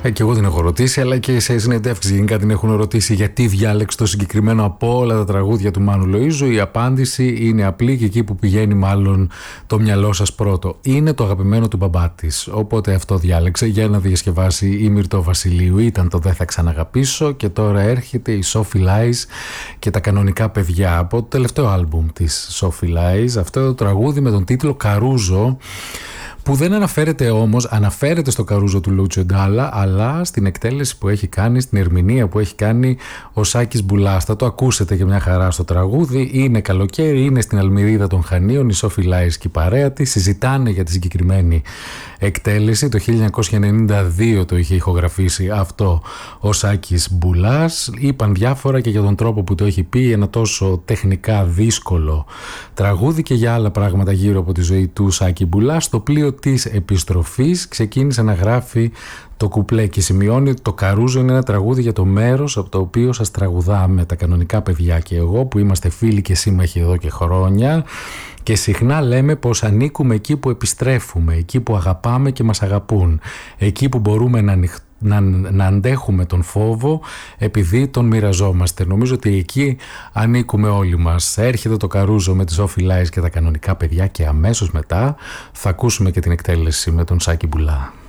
Και εγώ την έχω ρωτήσει, αλλά και σε συνεντεύξεις γενικά την έχουν ρωτήσει γιατί διάλεξε το συγκεκριμένο από όλα τα τραγούδια του Μάνου Λοΐζου. Η απάντηση είναι απλή και εκεί που πηγαίνει μάλλον το μυαλό σας πρώτο. Είναι το αγαπημένο του μπαμπά της. Οπότε αυτό διάλεξε για να διασκευάσει η Μυρτώ Βασιλείου. Ήταν το «Δεν θα ξαναγαπήσω» και τώρα έρχεται η Sophie Lies και τα κανονικά παιδιά από το τελευταίο άλμπουμ της Sophie Lies. Αυτό το τραγούδι με τον τίτλο «Καρούζο», που δεν αναφέρεται όμως, αναφέρεται στο Καρούζο του Λούτσιο Ντάλα, αλλά στην εκτέλεση που έχει κάνει, στην ερμηνεία που έχει κάνει ο Σάκης Μπουλάς. Θα το ακούσετε και μια χαρά στο τραγούδι. Είναι καλοκαίρι, είναι στην Αλμυρίδα των Χανίων, η Sophie Lies και η παρέα της συζητάνε για τη συγκεκριμένη εκτέλεση. Το 1992 το είχε ηχογραφήσει αυτό ο Σάκης Μπουλάς. Είπαν διάφορα και για τον τρόπο που το έχει πει, ένα τόσο τεχνικά δύσκολο τραγούδι, και για άλλα πράγματα γύρω από τη ζωή του Σάκη Μπουλά. Στο πλοίο της επιστροφής ξεκίνησε να γράφει το κουπλέ και σημειώνει ότι το Καρούζο είναι ένα τραγούδι για το μέρος από το οποίο σας τραγουδάμε τα κανονικά παιδιά και εγώ, που είμαστε φίλοι και σύμμαχοι εδώ και χρόνια, και συχνά λέμε πως ανήκουμε εκεί που επιστρέφουμε, εκεί που αγαπάμε και μας αγαπούν, εκεί που μπορούμε να αντέχουμε τον φόβο επειδή τον μοιραζόμαστε. Νομίζω ότι εκεί ανήκουμε όλοι μας. Έρχεται το Καρούζο με τις Sophie Lies και τα κανονικά παιδιά, και αμέσως μετά θα ακούσουμε και την εκτέλεση με τον Σάκη Μπουλά.